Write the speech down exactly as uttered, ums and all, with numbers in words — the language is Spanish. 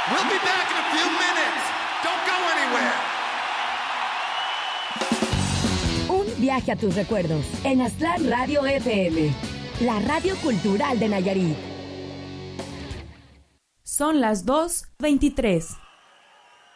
We'll be back in a few minutes. Don't go anywhere. Un viaje a tus recuerdos en Aztlán Radio F M, la radio cultural de Nayarit. Son las dos veintitrés.